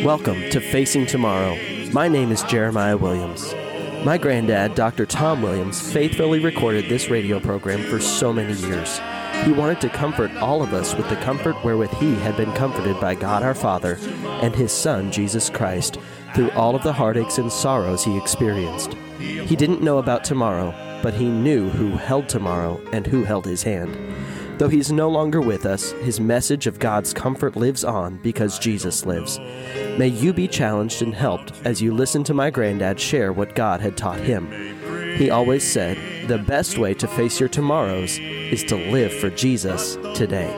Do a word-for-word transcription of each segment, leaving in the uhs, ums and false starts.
Welcome to Facing Tomorrow. My name is Jeremiah Williams. My granddad, Doctor Tom Williams, faithfully recorded this radio program for so many years. He wanted to comfort all of us with the comfort wherewith he had been comforted by God our Father and his Son, Jesus Christ, through all of the heartaches and sorrows he experienced. He didn't know about tomorrow, but he knew who held tomorrow and who held his hand. Though he's no longer with us, his message of God's comfort lives on because Jesus lives. May you be challenged and helped as you listen to my granddad share what God had taught him. He always said, the best way to face your tomorrows is to live for Jesus today.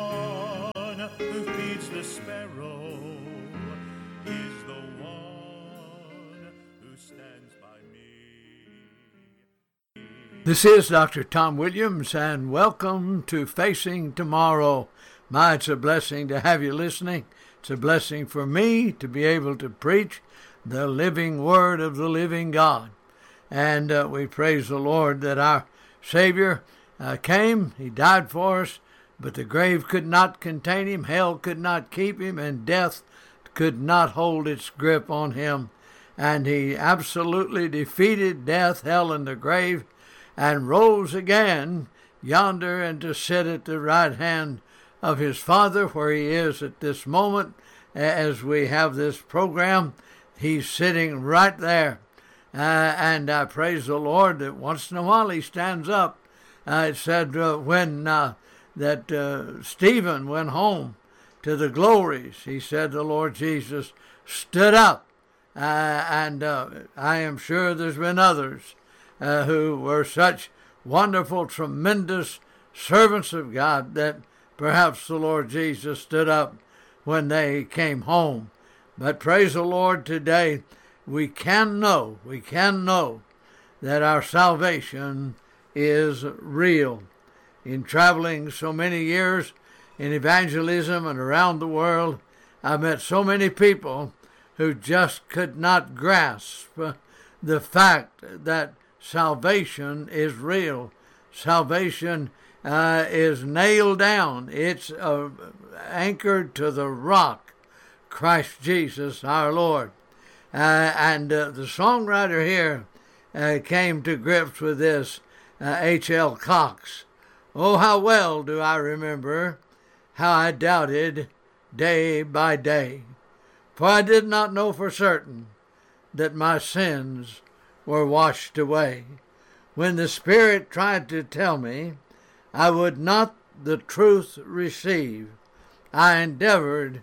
This is Doctor Tom Williams, and welcome to Facing Tomorrow. My, it's a blessing to have you listening. It's a blessing for me to be able to preach the living word of the living God. And uh, we praise the Lord that our Savior uh, came, he died for us, but the grave could not contain him, hell could not keep him, and death could not hold its grip on him. And he absolutely defeated death, hell, and the grave, and rose again yonder and to sit at the right hand of his Father, where he is at this moment. As we have this program, he's sitting right there. Uh, and I praise the Lord that once in a while he stands up. Uh, it said uh, when uh, that uh, Stephen went home to the glories, he said the Lord Jesus stood up. Uh, and uh, I am sure there's been others Uh, who were such wonderful, tremendous servants of God that perhaps the Lord Jesus stood up when they came home. But praise the Lord, today we can know, we can know that our salvation is real. In traveling so many years in evangelism and around the world, I've met so many people who just could not grasp the fact that salvation is real. Salvation uh, is nailed down. It's uh, anchored to the rock, Christ Jesus our Lord. Uh, and uh, the songwriter here uh, came to grips with this, uh, H L Cox. Oh, how well do I remember how I doubted day by day, for I did not know for certain that my sins were washed away. When the Spirit tried to tell me I would not the truth receive, I endeavored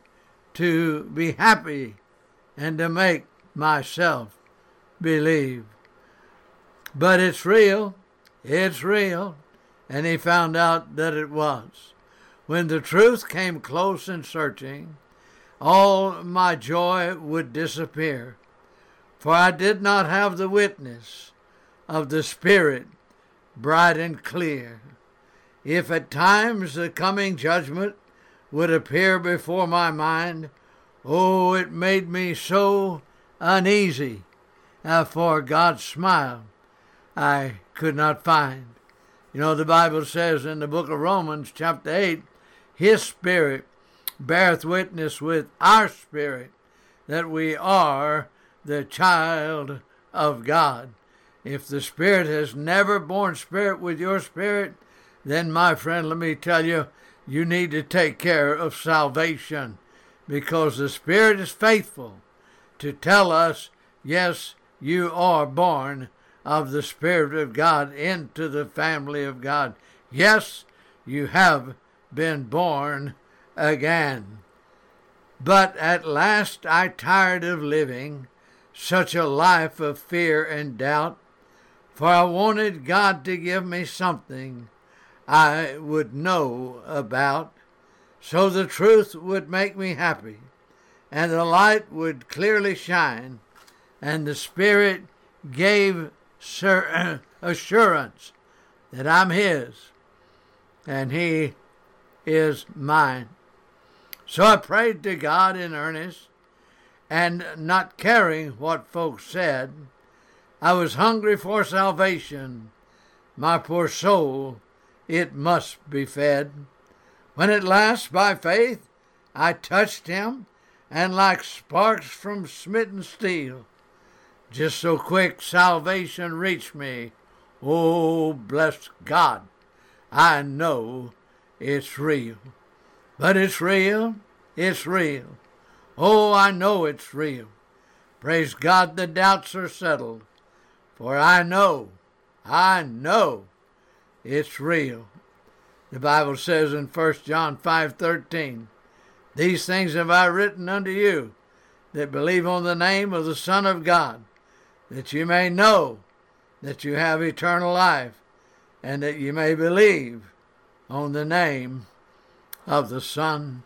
to be happy and to make myself believe. But it's real, it's real, and he found out that it was. When the truth came close and searching, all my joy would disappear. For I did not have the witness of the Spirit bright and clear. If at times the coming judgment would appear before my mind, oh, it made me so uneasy, uh, for God's smile I could not find. You know, the Bible says in the book of Romans, chapter eight, his Spirit beareth witness with our spirit that we are the child of God. If the Spirit has never borne spirit with your spirit, then, my friend, let me tell you, you need to take care of salvation, because the Spirit is faithful to tell us, yes, you are born of the Spirit of God into the family of God. Yes, you have been born again. But at last I tired of living such a life of fear and doubt, for I wanted God to give me something I would know about, so the truth would make me happy, and the light would clearly shine, and the Spirit gave assurance that I'm His, and He is mine. So I prayed to God in earnest, and not caring what folks said, I was hungry for salvation. My poor soul, it must be fed. When at last, by faith, I touched him and like sparks from smitten steel. Just so quick salvation reached me. Oh, bless God, I know it's real. But it's real, it's real. Oh, I know it's real. Praise God, the doubts are settled. For I know, I know it's real. The Bible says in First John five thirteen, these things have I written unto you that believe on the name of the Son of God, that you may know that you have eternal life, and that you may believe on the name of the Son